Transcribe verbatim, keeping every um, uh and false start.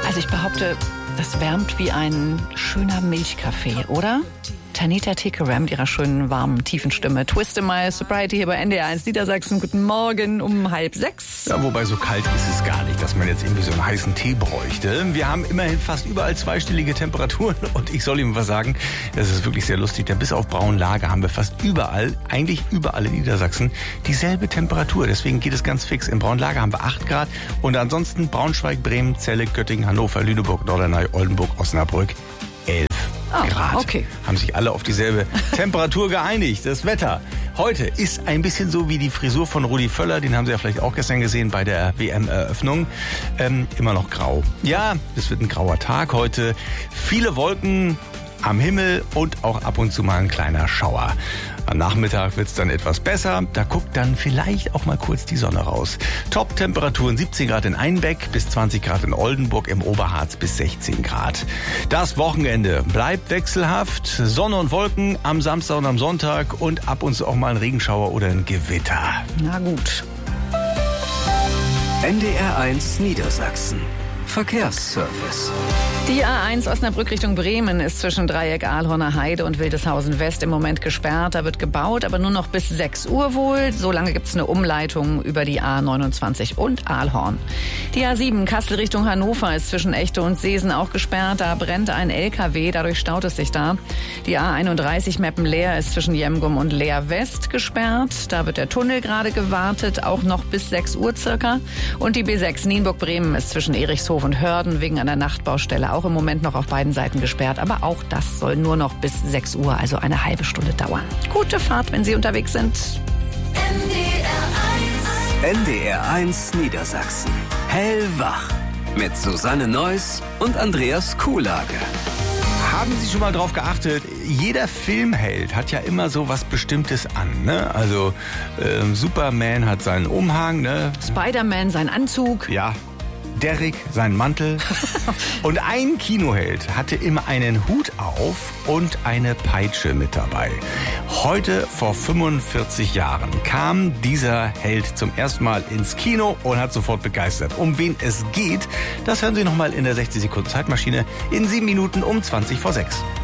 Also ich behaupte, das wärmt wie ein schöner Milchkaffee, oder? Tanita Tikaram mit ihrer schönen, warmen, tiefen Stimme. Twist in My Sobriety hier bei N D R eins Niedersachsen. Guten Morgen um halb sechs. Ja, wobei so kalt ist es gar nicht, dass man jetzt irgendwie so einen heißen Tee bräuchte. Wir haben immerhin fast überall zweistellige Temperaturen und ich soll Ihnen was sagen, das ist wirklich sehr lustig, denn bis auf Braunlage haben wir fast überall, eigentlich überall in Niedersachsen, dieselbe Temperatur. Deswegen geht es ganz fix. In Braunlage haben wir acht Grad und ansonsten Braunschweig, Bremen, Celle, Göttingen, Hannover, Lüneburg, Norderney, Oldenburg, Osnabrück, elf Oh, Grad. okay. Haben sich alle auf dieselbe Temperatur geeinigt. Das Wetter heute ist ein bisschen so wie die Frisur von Rudi Völler. Den haben Sie ja vielleicht auch gestern gesehen bei der W M-Eröffnung. Ähm, immer noch grau. Ja, es wird ein grauer Tag heute. Viele Wolken am Himmel und auch ab und zu mal ein kleiner Schauer. Am Nachmittag wird's dann etwas besser. Da guckt dann vielleicht auch mal kurz die Sonne raus. Top-Temperaturen siebzehn Grad in Einbeck bis zwanzig Grad in Oldenburg, im Oberharz bis sechzehn Grad. Das Wochenende bleibt wechselhaft. Sonne und Wolken am Samstag und am Sonntag und ab und zu auch mal ein Regenschauer oder ein Gewitter. Na gut. N D R eins Niedersachsen. Verkehrsservice. Die A eins Osnabrück Richtung Bremen ist zwischen Dreieck Ahlhorner Heide und Wildeshausen West im Moment gesperrt. Da wird gebaut, aber nur noch bis sechs Uhr wohl. So lange gibt es eine Umleitung über die A neunundzwanzig und Ahlhorn. Die A sieben Kassel Richtung Hannover ist zwischen Echte und Seesen auch gesperrt. Da brennt ein L K W, dadurch staut es sich da. Die A einunddreißig Meppen-Leer ist zwischen Jemgum und Leer West gesperrt. Da wird der Tunnel gerade gewartet, auch noch bis sechs Uhr circa. Und die B sechs Nienburg-Bremen ist zwischen Erichshof und Hörden wegen einer Nachtbaustelle auch im Moment noch auf beiden Seiten gesperrt. Aber auch das soll nur noch bis sechs Uhr, also eine halbe Stunde dauern. Gute Fahrt, wenn Sie unterwegs sind. N D R eins. N D R eins Niedersachsen. Hellwach. Mit Susanne Neuss und Andreas Kuhlage. Haben Sie schon mal drauf geachtet, jeder Filmheld hat ja immer so was Bestimmtes an, ne? Also ähm, Superman hat seinen Umhang, ne? Spider-Man, sein Anzug. Ja. Derrick, seinen Mantel. Und ein Kinoheld hatte immer einen Hut auf und eine Peitsche mit dabei. Heute, vor fünfundvierzig Jahren, kam dieser Held zum ersten Mal ins Kino und hat sofort begeistert. Um wen es geht, das hören Sie nochmal in der sechzig Sekunden Zeitmaschine in sieben Minuten um zwanzig vor sechs.